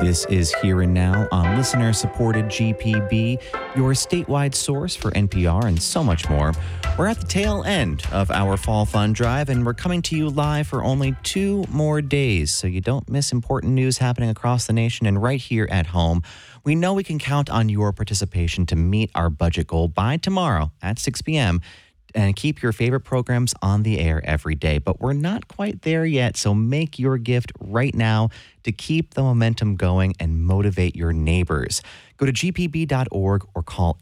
This is Here and Now on listener-supported GPB, your statewide source for NPR and so much more. We're at the tail end of our Fall Fund Drive, and we're coming to you live for only 2 more days, so you don't miss important news happening across the nation and right here at home. We know we can count on your participation to meet our budget goal by tomorrow at 6 p.m., and keep your favorite programs on the air every day. But we're not quite there yet, so make your gift right now to keep the momentum going and motivate your neighbors. Go to gpb.org or call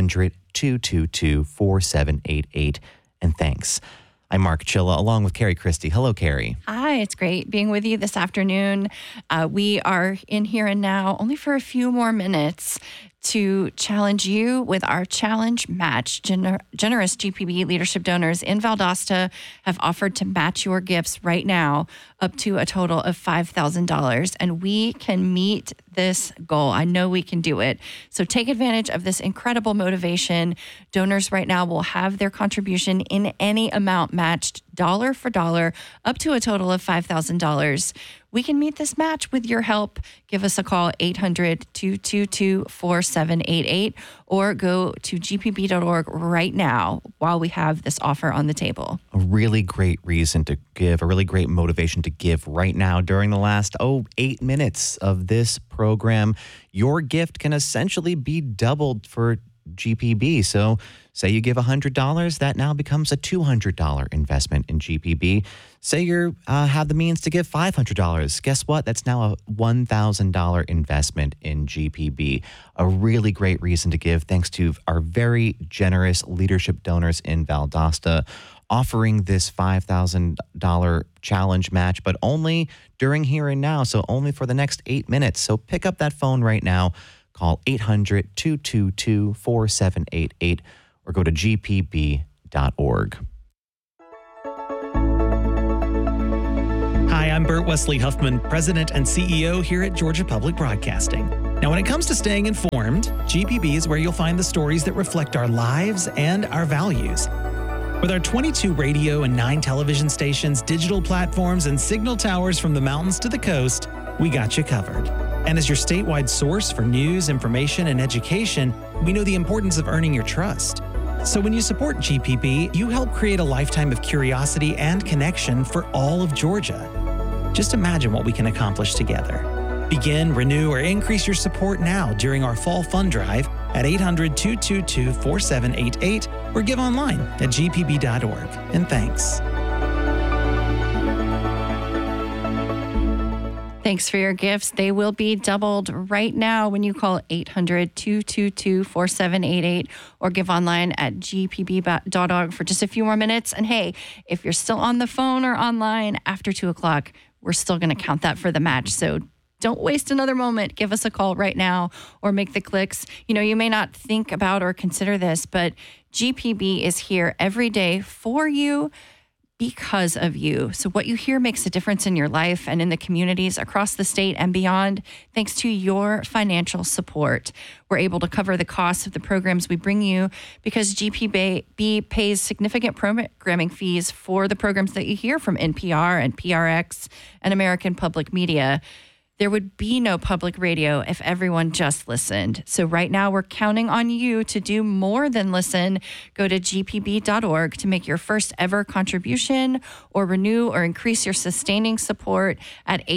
800-222-4788. And thanks. I'm Mark Chilla, along with Carrie Christie. Hello, Carrie. Hi, it's great being with you this afternoon. We are in Here and Now only for a few more minutes to challenge you with our challenge match. Generous GPB leadership donors in Valdosta have offered to match your gifts right now up to a total of $5,000, and we can meet this goal. I know we can do it. So take advantage of this incredible motivation. Donors right now will have their contribution in any amount matched dollar for dollar up to a total of $5,000. We can meet this match with your help. Give us a call, 800-222-4788, or go to gpb.org right now while we have this offer on the table. A really great reason to give, a really great motivation to give right now during the last, 8 minutes of this program. Your gift can essentially be doubled for GPB. So say you give $100, that now becomes a $200 investment in GPB. Say you have the means to give $500. Guess what? That's now a $1,000 investment in GPB. A really great reason to give, thanks to our very generous leadership donors in Valdosta, offering this $5,000 challenge match, but only during Here and Now, so only for the next 8 minutes. So pick up that phone right now. Call 800-222-4788 or go to gpb.org. Hi, I'm Bert Wesley Huffman, President and CEO here at Georgia Public Broadcasting. Now, when it comes to staying informed, GPB is where you'll find the stories that reflect our lives and our values. With our 22 radio and 9 television stations, digital platforms, and signal towers from the mountains to the coast, we got you covered. And as your statewide source for news, information, and education, we know the importance of earning your trust. So when you support GPB, you help create a lifetime of curiosity and connection for all of Georgia. Just imagine what we can accomplish together. Begin, renew, or increase your support now during our Fall Fund Drive at 800-222-4788 or give online at gpb.org. And thanks. Thanks for your gifts. They will be doubled right now when you call 800-222-4788 or give online at gpb.org for just a few more minutes. And hey, if you're still on the phone or online after 2 o'clock, we're still going to count that for the match. So don't waste another moment. Give us a call right now or make the clicks. You know, you may not think about or consider this, but GPB is here every day for you, because of you. So what you hear makes a difference in your life and in the communities across the state and beyond. Thanks to your financial support, we're able to cover the costs of the programs we bring you because GPB pays significant programming fees for the programs that you hear from NPR and PRX and American Public Media. There would be no public radio if everyone just listened. So right now we're counting on you to do more than listen. Go to gpb.org to make your first ever contribution or renew or increase your sustaining support at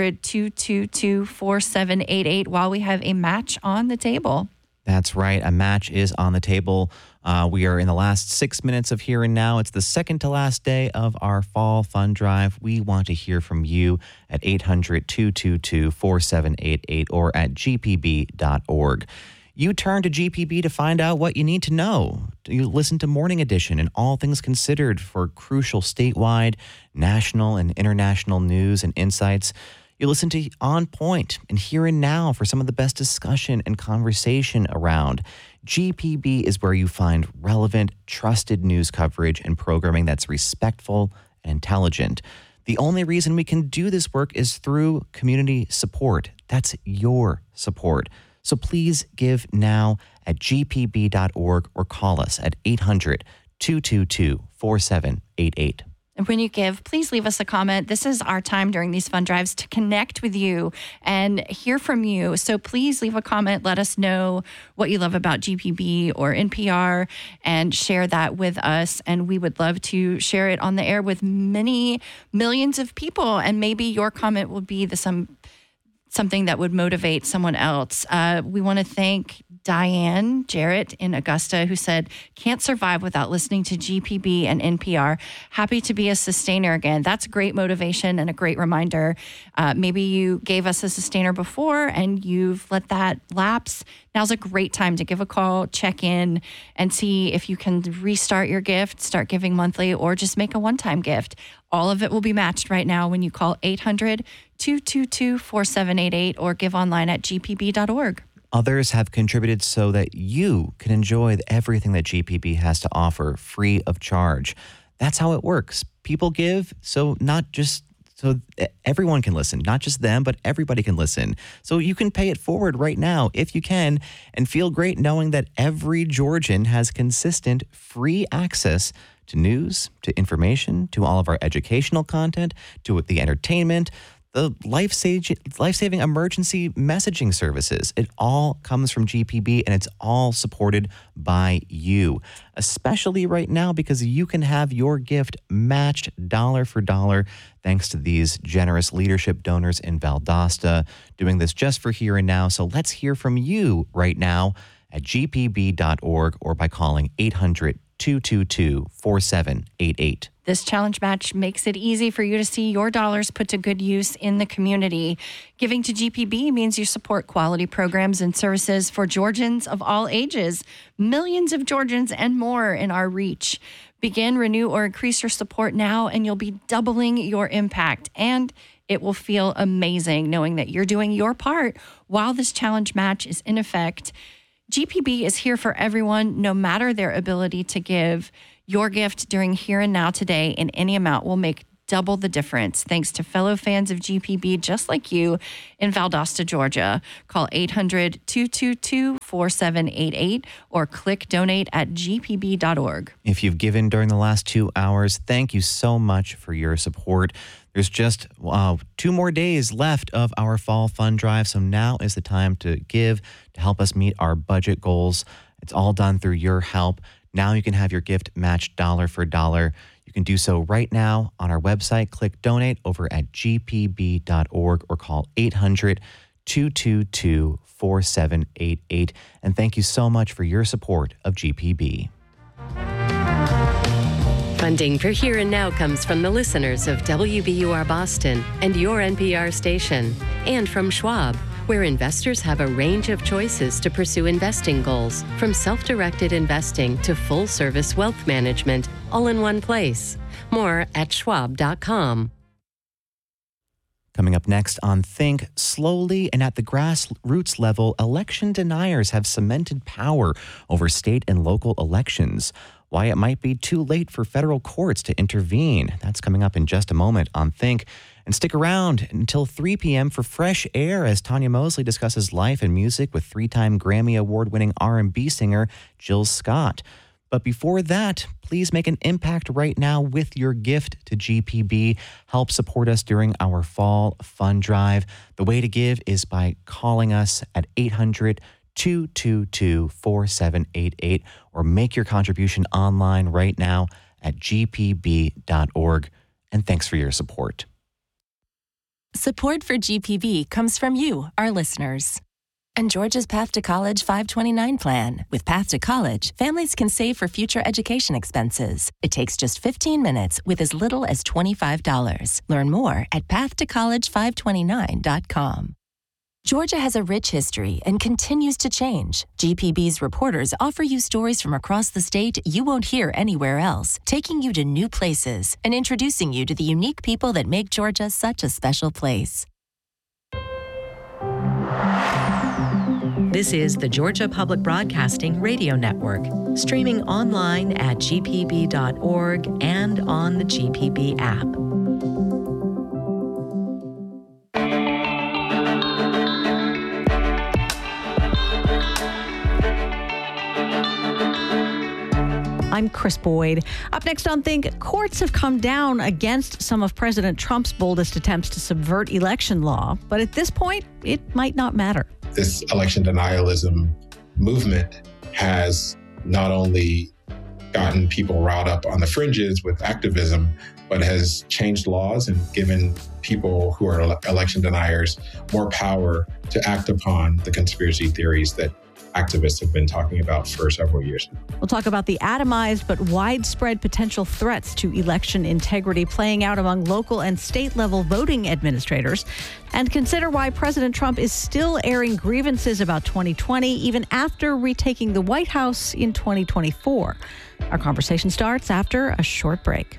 800-222-4788 while we have a match on the table. That's right. A match is on the table. We are in the last 6 minutes of Here and Now. It's the second to last day of our Fall Fund Drive. We want to hear from you at 800-222-4788 or at gpb.org. You turn to GPB to find out what you need to know. You listen to Morning Edition and All Things Considered for crucial statewide, national, and international news and insights. You listen to On Point and Here and Now for some of the best discussion and conversation around. GPB is where you find relevant, trusted news coverage and programming that's respectful and intelligent. The only reason we can do this work is through community support. That's your support. So please give now at gpb.org or call us at 800-222-4788. And when you give, please leave us a comment. This is our time during these fund drives to connect with you and hear from you. So please leave a comment. Let us know what you love about GPB or NPR and share that with us. And we would love to share it on the air with many millions of people. And maybe your comment will be something that would motivate someone else. We want to thank Diane Jarrett in Augusta, who said, can't survive without listening to GPB and NPR. Happy to be a sustainer again. That's great motivation and a great reminder. Maybe you gave us a sustainer before and you've let that lapse. Now's a great time to give a call, check in, and see if you can restart your gift, start giving monthly, or just make a one-time gift. All of it will be matched right now when you call 800-222-4788 or give online at gpb.org. Others have contributed so that you can enjoy everything that GPB has to offer free of charge. That's how it works. People give so everyone can listen, not just them, but everybody can listen. So you can pay it forward right now if you can and feel great knowing that every Georgian has consistent free access to news, to information, to all of our educational content, to the entertainment, the life-saving emergency messaging services. It all comes from GPB, and it's all supported by you, especially right now because you can have your gift matched dollar for dollar thanks to these generous leadership donors in Valdosta doing this just for here and now. So let's hear from you right now at gpb.org or by calling 800-222-4788. This challenge match makes it easy for you to see your dollars put to good use in the community. Giving to GPB means you support quality programs and services for Georgians of all ages, millions of Georgians and more in our reach. Begin, renew, or increase your support now, and you'll be doubling your impact. And it will feel amazing knowing that you're doing your part while this challenge match is in effect. GPB is here for everyone, no matter their ability to give. Your gift during Here and Now today in any amount will make double the difference. Thanks to fellow fans of GPB just like you in Valdosta, Georgia. Call 800-222-4788 or click donate at gpb.org. If you've given during the last 2 hours, thank you so much for your support. There's just 2 more days left of our fall fund drive, so now is the time to give to help us meet our budget goals. It's all done through your help. Now you can have your gift matched dollar for dollar. You can do so right now on our website. Click donate over at gpb.org or call 800-222-4788. And thank you so much for your support of GPB. Funding for Here and Now comes from the listeners of WBUR Boston and your NPR station, and from Schwab, where investors have a range of choices to pursue investing goals, from self-directed investing to full-service wealth management, all in one place. More at schwab.com. Coming up next on Think, slowly and at the grassroots level, election deniers have cemented power over state and local elections. Why it might be too late for federal courts to intervene. That's coming up in just a moment on Think. And stick around until 3 p.m. for Fresh Air as Tanya Mosley discusses life and music with 3-time Grammy Award-winning R&B singer Jill Scott. But before that, please make an impact right now with your gift to GPB. Help support us during our fall fund drive. The way to give is by calling us at 800-222-4788 or make your contribution online right now at gpb.org. And thanks for your support. Support for GPB comes from you, our listeners. And Georgia's Path to College 529 plan. With Path to College, families can save for future education expenses. It takes just 15 minutes with as little as $25. Learn more at pathtocollege529.com. Georgia has a rich history and continues to change. GPB's reporters offer you stories from across the state you won't hear anywhere else, taking you to new places and introducing you to the unique people that make Georgia such a special place. This is the Georgia Public Broadcasting Radio Network, streaming online at gpb.org and on the GPB app. I'm Chris Boyd. Up next on Think, courts have come down against some of President Trump's boldest attempts to subvert election law, but at this point, it might not matter. This election denialism movement has not only gotten people riled up on the fringes with activism, but has changed laws and given people who are election deniers more power to act upon the conspiracy theories that activists have been talking about for several years. We'll talk about the atomized but widespread potential threats to election integrity playing out among local and state-level voting administrators, and consider why President Trump is still airing grievances about 2020 even after retaking the White House in 2024. Our conversation starts after a short break.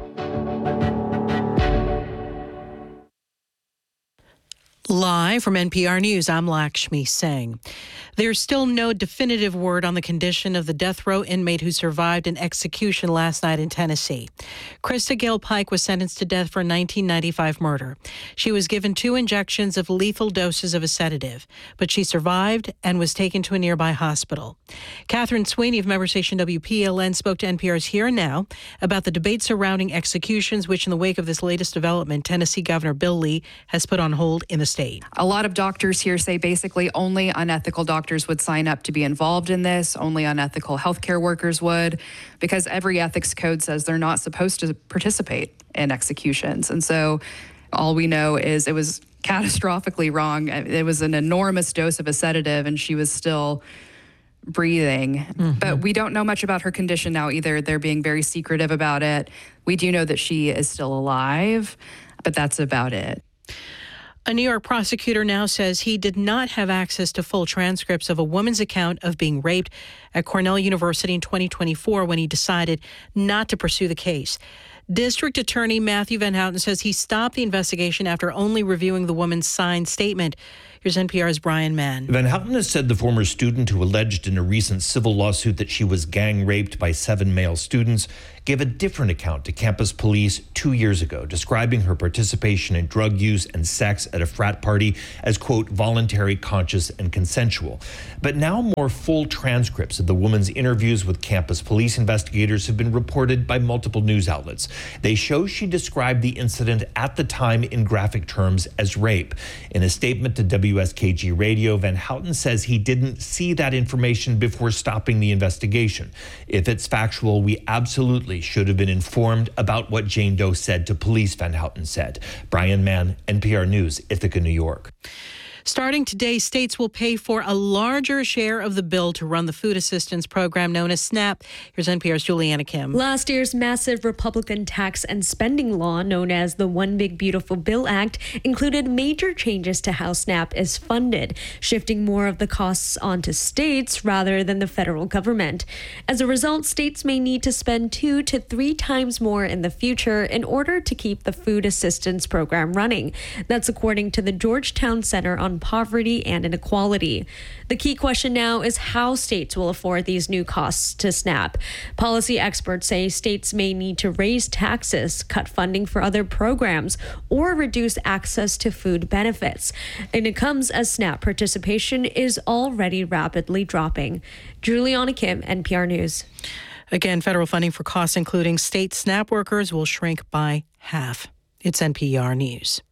Live from NPR News, I'm Lakshmi Singh. There's still no definitive word on the condition of the death row inmate who survived an execution last night in Tennessee. Krista Gale Pike was sentenced to death for 1995 murder. She was given 2 injections of lethal doses of a sedative, but she survived and was taken to a nearby hospital. Catherine Sweeney of member station WPLN spoke to NPR's Here and Now about the debate surrounding executions, which in the wake of this latest development, Tennessee Governor Bill Lee has put on hold in the state. A lot of doctors here say basically only unethical doctors would sign up to be involved in this. Only unethical healthcare workers would, because every ethics code says they're not supposed to participate in executions. And so all we know is it was catastrophically wrong. It was an enormous dose of a sedative and she was still breathing. Mm-hmm. But we don't know much about her condition now either. They're being very secretive about it. We do know that she is still alive, but that's about it. A New York prosecutor now says he did not have access to full transcripts of a woman's account of being raped at Cornell University in 2024 when he decided not to pursue the case. District Attorney Matthew Van Houten says he stopped the investigation after only reviewing the woman's signed statement. Here's NPR's Brian Mann. Van Houten has said the former student who alleged in a recent civil lawsuit that she was gang raped by 7 male students gave a different account to campus police 2 years ago, describing her participation in drug use and sex at a frat party as, quote, voluntary, conscious, and consensual. But now more full transcripts of the woman's interviews with campus police investigators have been reported by multiple news outlets. They show she described the incident at the time in graphic terms as rape. In a statement to WSKG Radio, Van Houten says he didn't see that information before stopping the investigation. If it's factual, we absolutely should have been informed about what Jane Doe said to police, Van Houten said. Brian Mann, NPR News, Ithaca, New York. Starting today, states will pay for a larger share of the bill to run the food assistance program known as SNAP. Here's NPR's Juliana Kim. Last year's massive Republican tax and spending law, known as the One Big Beautiful Bill Act, included major changes to how SNAP is funded, shifting more of the costs onto states rather than the federal government. As a result, states may need to spend 2 to 3 times more in the future in order to keep the food assistance program running. That's according to the Georgetown Center on Poverty and Inequality. The key question now is how states will afford these new costs to SNAP. Policy experts say states may need to raise taxes, cut funding for other programs, or reduce access to food benefits. And it comes as SNAP participation is already rapidly dropping. Juliana Kim, NPR News. Again, federal funding for costs including state SNAP workers will shrink by half. It's NPR News.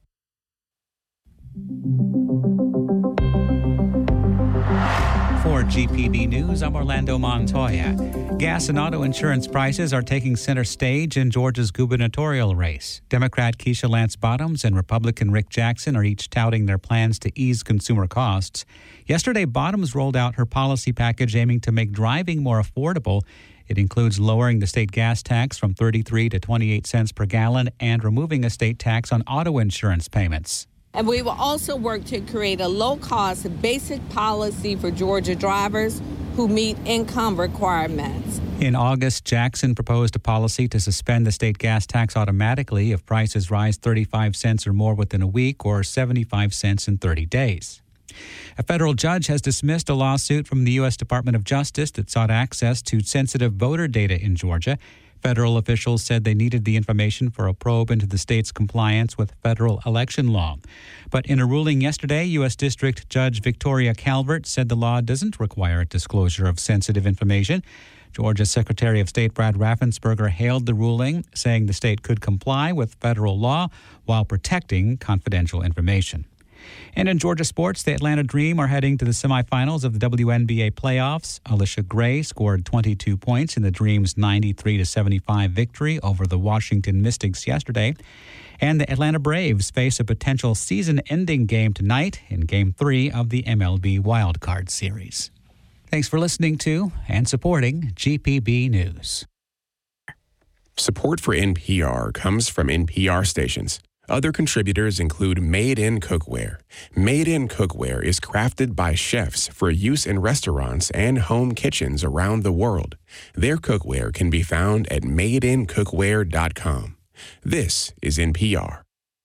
For GPB News, I'm Orlando Montoya. Gas and auto insurance prices are taking center stage in Georgia's gubernatorial race. Democrat Keisha Lance Bottoms and Republican Rick Jackson are each touting their plans to ease consumer costs. Yesterday, Bottoms rolled out her policy package aiming to make driving more affordable. It includes lowering the state gas tax from 33 to 28 cents per gallon and removing a state tax on auto insurance payments. And we will also work to create a low-cost basic policy for Georgia drivers who meet income requirements. In August, Jackson proposed a policy to suspend the state gas tax automatically if prices rise 35 cents or more within a week or 75 cents in 30 days. A federal judge has dismissed a lawsuit from the U.S. Department of Justice that sought access to sensitive voter data in Georgia. Federal officials said they needed the information for a probe into the state's compliance with federal election law. But in a ruling yesterday, U.S. District Judge Victoria Calvert said the law doesn't require a disclosure of sensitive information. Georgia's Secretary of State Brad Raffensperger hailed the ruling, saying the state could comply with federal law while protecting confidential information. And in Georgia sports, the Atlanta Dream are heading to the semifinals of the WNBA playoffs. Alicia Gray scored 22 points in the Dream's 93-75 victory over the Washington Mystics yesterday. And the Atlanta Braves face a potential season-ending game tonight in Game 3 of the MLB Wildcard Series. Thanks for listening to and supporting GPB News. Support for NPR comes from NPR stations. Other contributors include Made in Cookware. Made in Cookware is crafted by chefs for use in restaurants and home kitchens around the world. Their cookware can be found at madeincookware.com. This is NPR.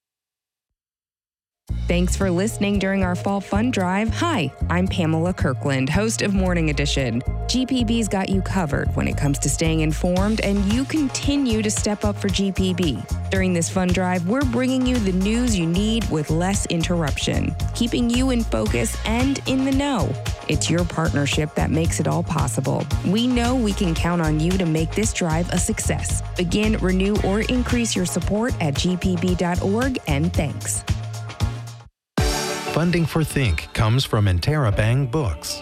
Thanks for listening during our Fall Fund Drive. Hi, I'm Pamela Kirkland, host of Morning Edition. GPB's got you covered when it comes to staying informed, and you continue to step up for GPB. During this fund drive, we're bringing you the news you need with less interruption, keeping you in focus and in the know. It's your partnership that makes it all possible. We know we can count on you to make this drive a success. Begin, renew, or increase your support at gpb.org, and thanks. Funding for Think comes from Interabang Books.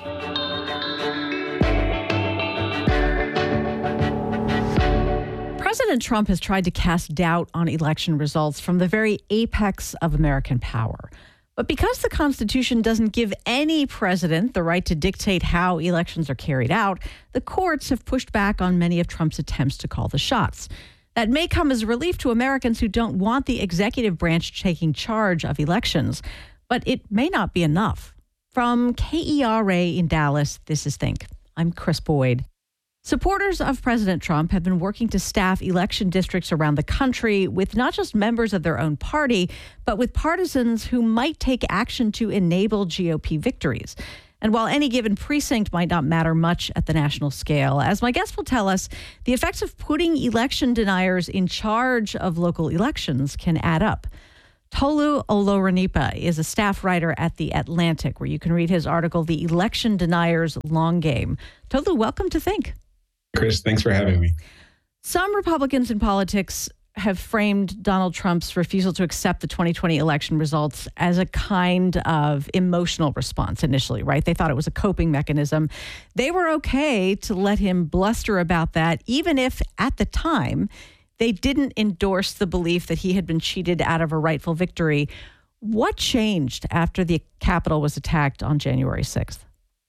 President Trump has tried to cast doubt on election results from the very apex of American power. But because the Constitution doesn't give any president the right to dictate how elections are carried out, the courts have pushed back on many of Trump's attempts to call the shots. That may come as a relief to Americans who don't want the executive branch taking charge of elections. But it may not be enough. From KERA in Dallas, this is Think. I'm Chris Boyd. Supporters of President Trump have been working to staff election districts around the country with not just members of their own party, but with partisans who might take action to enable GOP victories. And while any given precinct might not matter much at the national scale, as my guest will tell us, the effects of putting election deniers in charge of local elections can add up. Tolu Olorunipa is a staff writer at The Atlantic, where you can read his article, The Election Deniers' Long Game. Tolu, welcome to Think. Chris, thanks for having me. Some Republicans in politics have framed Donald Trump's refusal to accept the 2020 election results as a kind of emotional response initially, right? They thought it was a coping mechanism. They were okay to let him bluster about that, even if at the time they didn't endorse the belief that he had been cheated out of a rightful victory. What changed after the Capitol was attacked on January 6th?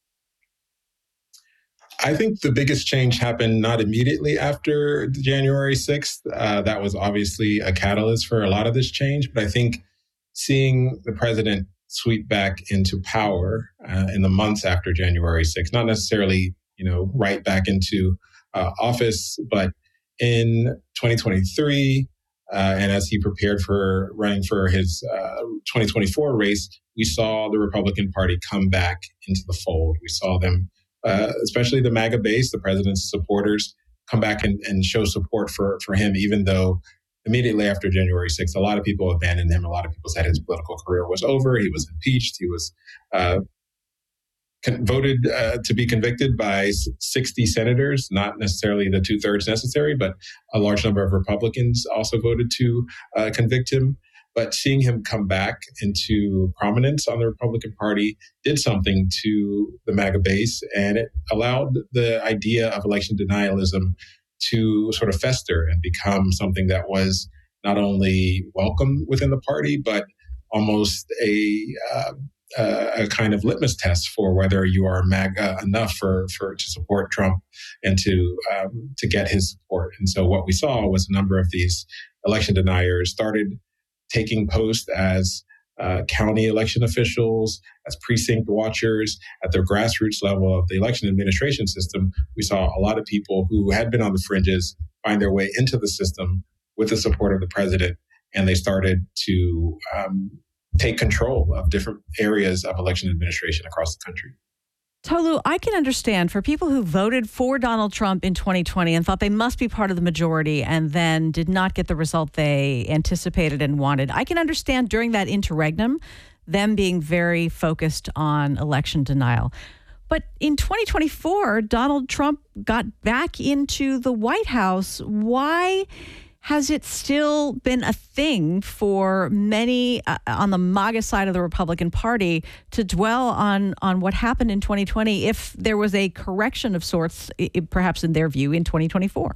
I think the biggest change happened not immediately after January 6th. That was obviously a catalyst for a lot of this change. But I think seeing the president sweep back into power in the months after January 6th, not necessarily, right back into office, but in 2023, and as he prepared for running for his 2024 race, we saw the Republican Party come back into the fold. We saw them, especially the MAGA base, the president's supporters, come back and show support for him, even though immediately after January 6th, a lot of people abandoned him. A lot of people said his political career was over. He was impeached. He was voted to be convicted by 60 senators, not necessarily the 2/3 necessary, but a large number of Republicans also voted to convict him. But seeing him come back into prominence on the Republican Party did something to the MAGA base, and it allowed the idea of election denialism to sort of fester and become something that was not only welcome within the party, but almost a kind of litmus test for whether you are MAGA enough to support Trump and to get his support. And so what we saw was a number of these election deniers started taking post as county election officials, as precinct watchers at the grassroots level of the election administration system. We saw a lot of people who had been on the fringes find their way into the system with the support of the president, and they started to take control of different areas of election administration across the country. Tolu, I can understand for people who voted for Donald Trump in 2020 and thought they must be part of the majority and then did not get the result they anticipated and wanted. I can understand during that interregnum them being very focused on election denial. But in 2024, Donald Trump got back into the White House. Why has it still been a thing for many on the MAGA side of the Republican Party to dwell on what happened in 2020 if there was a correction of sorts, perhaps in their view, in 2024?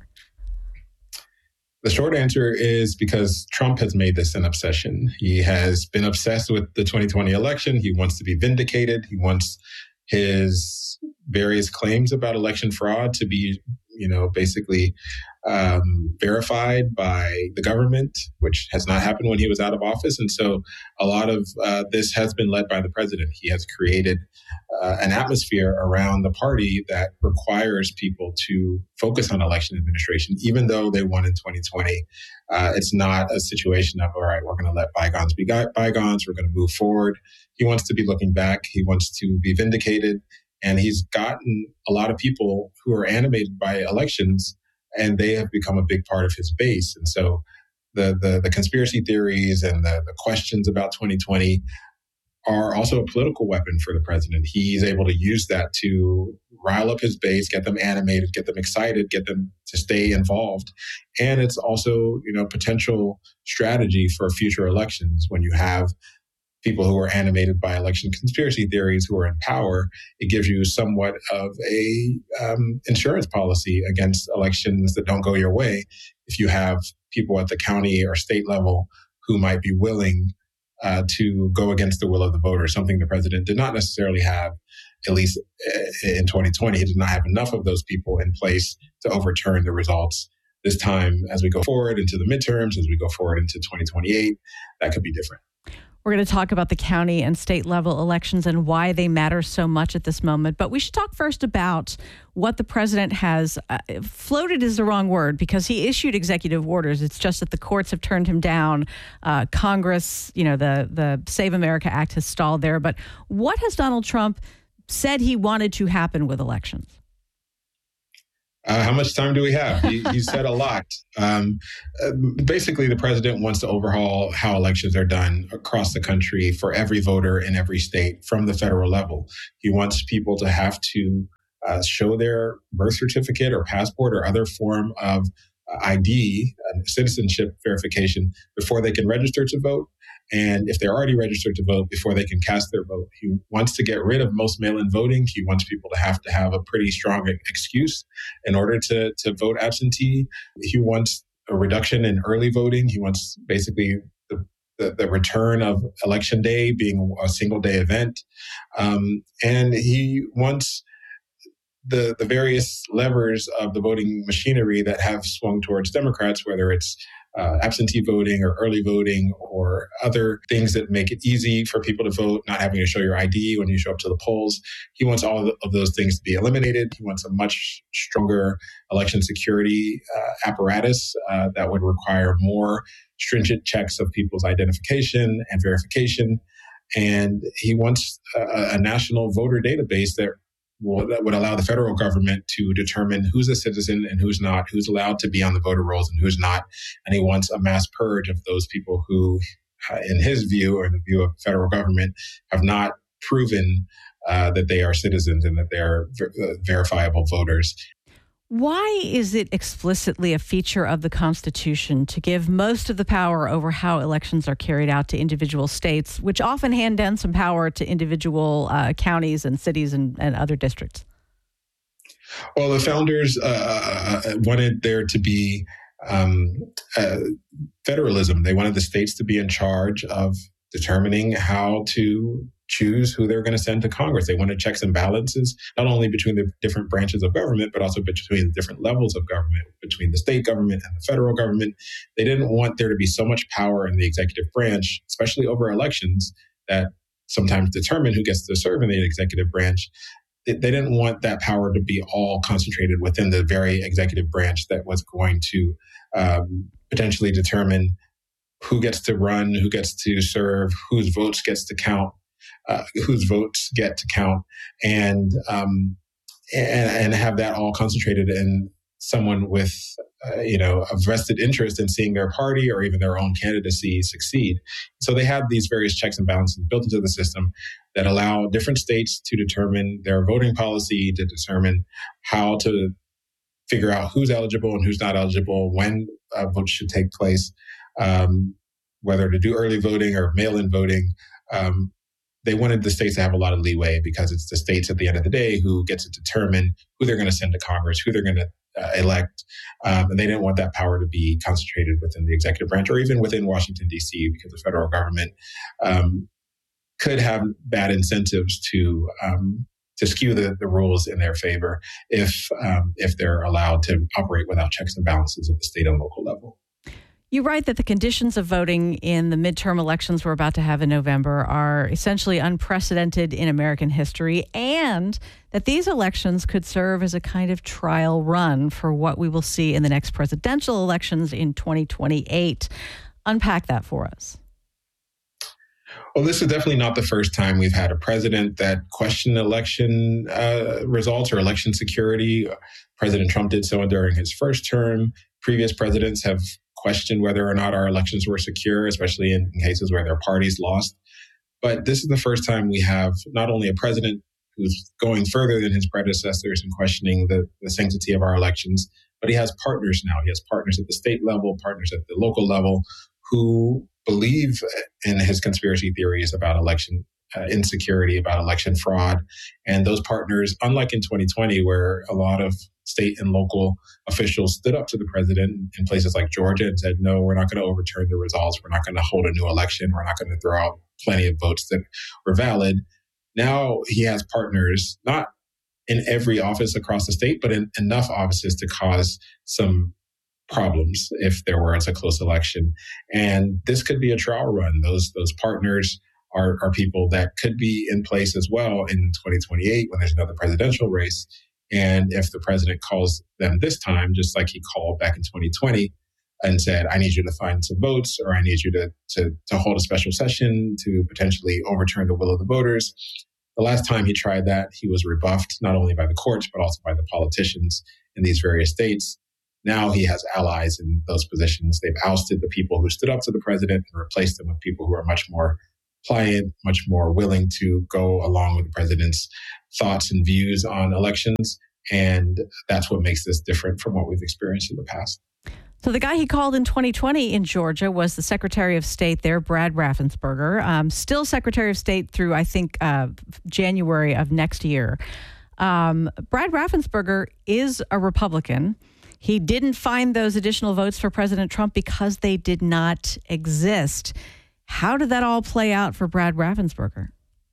The short answer is because Trump has made this an obsession. He has been obsessed with the 2020 election. He wants to be vindicated. He wants his various claims about election fraud to be, basically verified by the government, which has not happened when he was out of office. And so a lot of this has been led by the president. He has created an atmosphere around the party that requires people to focus on election administration, even though they won in 2020. It's not a situation of, all right, we're going to let bygones be bygones. We're going to move forward. He wants to be looking back. He wants to be vindicated. And he's gotten a lot of people who are animated by elections, and they have become a big part of his base. And so the conspiracy theories and the questions about 2020 are also a political weapon for the president. He's able to use that to rile up his base, get them animated, get them excited, get them to stay involved. And it's also, potential strategy for future elections. When you have people who are animated by election conspiracy theories who are in power, it gives you somewhat of a insurance policy against elections that don't go your way. If you have people at the county or state level who might be willing to go against the will of the voters, something the president did not necessarily have, at least in 2020. He did not have enough of those people in place to overturn the results. This time, as we go forward into the midterms, as we go forward into 2028, that could be different. We're going to talk about the county and state level elections and why they matter so much at this moment. But we should talk first about what the president has floated is the wrong word because he issued executive orders. It's just that the courts have turned him down. Congress, the Save America Act has stalled there. But what has Donald Trump said he wanted to happen with elections? How much time do we have? He said a lot. Basically, the president wants to overhaul how elections are done across the country for every voter in every state from the federal level. He wants people to have to show their birth certificate or passport or other form of ID, citizenship verification, before they can register to vote. And if they're already registered to vote, before they can cast their vote. He wants to get rid of most mail-in voting. He wants people to have a pretty strong excuse in order to vote absentee. He wants a reduction in early voting. He wants basically the return of Election Day being a single-day event. And he wants the various levers of the voting machinery that have swung towards Democrats, whether it's absentee voting or early voting or other things that make it easy for people to vote, not having to show your ID when you show up to the polls. He wants all of those things to be eliminated. He wants a much stronger election security apparatus that would require more stringent checks of people's identification and verification. And he wants a national voter database that would allow the federal government to determine who's a citizen and who's not, who's allowed to be on the voter rolls and who's not. And he wants a mass purge of those people who, in his view or the view of the federal government, have not proven that they are citizens and that they are verifiable voters. Why is it explicitly a feature of the Constitution to give most of the power over how elections are carried out to individual states, which often hand down some power to individual counties and cities and other districts? Well, the founders wanted there to be federalism. They wanted the states to be in charge of determining how to choose who they're going to send to Congress. They wanted checks and balances, not only between the different branches of government, but also between the different levels of government, between the state government and the federal government. They didn't want there to be so much power in the executive branch, especially over elections that sometimes determine who gets to serve in the executive branch. They didn't want that power to be all concentrated within the very executive branch that was going to potentially determine who gets to run, who gets to serve, whose votes get to count, and have that all concentrated in someone with, a vested interest in seeing their party or even their own candidacy succeed. So they have these various checks and balances built into the system that allow different states to determine their voting policy, to determine how to figure out who's eligible and who's not eligible, when votes should take place, whether to do early voting or mail-in voting. They wanted the states to have a lot of leeway because it's the states at the end of the day who get to determine who they're going to send to Congress, who they're going to elect. And they didn't want that power to be concentrated within the executive branch or even within Washington, D.C., because the federal government could have bad incentives to skew the rules in their favor if they're allowed to operate without checks and balances at the state and local level. You write that the conditions of voting in the midterm elections we're about to have in November are essentially unprecedented in American history, and that these elections could serve as a kind of trial run for what we will see in the next presidential elections in 2028. Unpack that for us. Well, this is definitely not the first time we've had a president that questioned election results or election security. President Trump did so during his first term. Previous presidents have questioned whether or not our elections were secure, especially in cases where their parties lost. But this is the first time we have not only a president who's going further than his predecessors in questioning the sanctity of our elections, but he has partners now. He has partners at the state level, partners at the local level, who believe in his conspiracy theories about election insecurity, about election fraud. And those partners, unlike in 2020, where a lot of state and local officials stood up to the president in places like Georgia and said, no, we're not going to overturn the results. We're not going to hold a new election. We're not going to throw out plenty of votes that were valid. Now he has partners, not in every office across the state, but in enough offices to cause some problems if there was a close election. And this could be a trial run. Those partners are people that could be in place as well in 2028 when there's another presidential race. And if the president calls them this time, just like he called back in 2020 and said, I need you to find some votes, or I need you to hold a special session to potentially overturn the will of the voters. The last time he tried that, he was rebuffed not only by the courts, but also by the politicians in these various states. Now he has allies in those positions. They've ousted the people who stood up to the president and replaced them with people who are much more pliant, much more willing to go along with the president's thoughts and views on elections. And that's what makes this different from what we've experienced in the past. So the guy he called in 2020 in Georgia was the Secretary of State there, Brad Raffensperger, still Secretary of State through, I think, January of next year. Brad Raffensperger is a Republican. He didn't find those additional votes for President Trump because they did not exist. How did that all play out for Brad Raffensperger?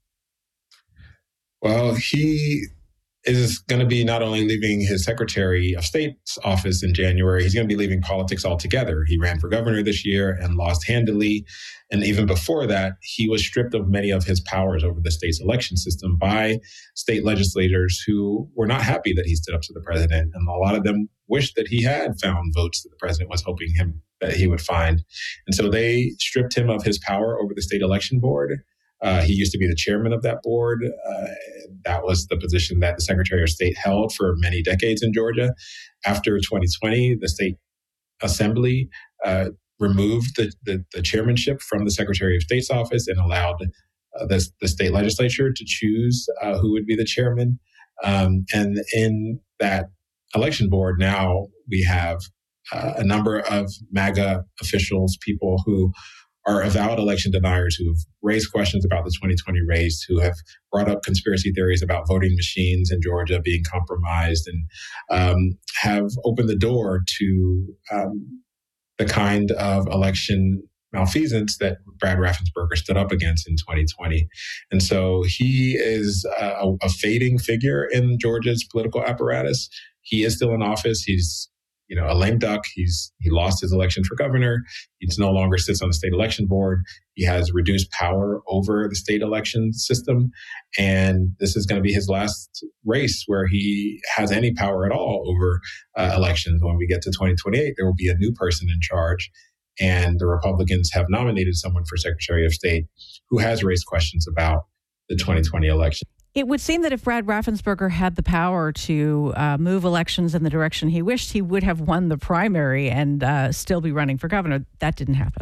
Well, he is going to be not only leaving his Secretary of State's office in January, he's going to be leaving politics altogether. He ran for governor this year and lost handily. And even before that, he was stripped of many of his powers over the state's election system by state legislators who were not happy that he stood up to the president. And a lot of them wished that he had found votes that the president was hoping that he would find. And so they stripped him of his power over the state election board. He used to be the chairman of that board. That was the position that the Secretary of State held for many decades in Georgia. After 2020, the state assembly removed the chairmanship from the Secretary of State's office and allowed the state legislature to choose who would be the chairman. And in that election board, now we have a number of MAGA officials, people who are avowed election deniers, who have raised questions about the 2020 race, who have brought up conspiracy theories about voting machines in Georgia being compromised, and have opened the door to the kind of election malfeasance that Brad Raffensperger stood up against in 2020. And so he is a fading figure in Georgia's political apparatus. He is still in office. He's a lame duck. He lost his election for governor. He no longer sits on the state election board. He has reduced power over the state election system. And this is going to be his last race where he has any power at all over elections. When we get to 2028, there will be a new person in charge. And the Republicans have nominated someone for Secretary of State who has raised questions about the 2020 election. It would seem that if Brad Raffensperger had the power to move elections in the direction he wished, he would have won the primary and still be running for governor. That didn't happen.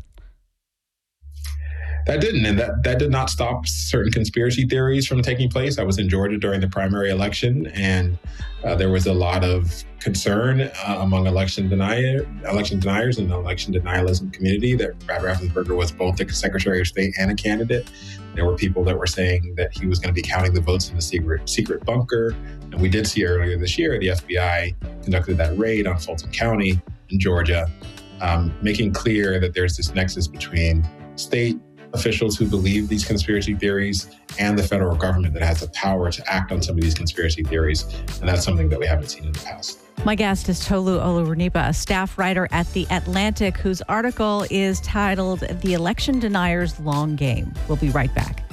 That didn't, and that did not stop certain conspiracy theories from taking place. I was in Georgia during the primary election, and there was a lot of concern among election deniers and the election denialism community that Brad Raffensperger was both the Secretary of State and a candidate. There were people that were saying that he was going to be counting the votes in the secret bunker. And we did see earlier this year, the FBI conducted that raid on Fulton County in Georgia, making clear that there's this nexus between state officials who believe these conspiracy theories and the federal government that has the power to act on some of these conspiracy theories. And that's something that we haven't seen in the past. My guest is Tolu Olorunnipa, a staff writer at The Atlantic, whose article is titled The Election Deniers' Long Game. We'll be right back.